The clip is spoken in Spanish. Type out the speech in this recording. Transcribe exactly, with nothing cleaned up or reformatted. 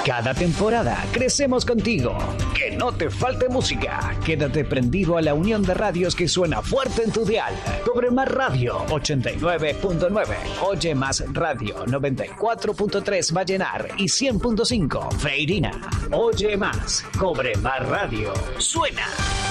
Cada temporada crecemos contigo. Que no te falte música. Quédate prendido a la unión de radios que suena fuerte en tu dial. Cobre Más Radio ochenta y nueve punto nueve. Oye Más Radio noventa y cuatro punto tres Vallenar y cien punto cinco Feirina. Oye Más. Cobre Más Radio. Suena.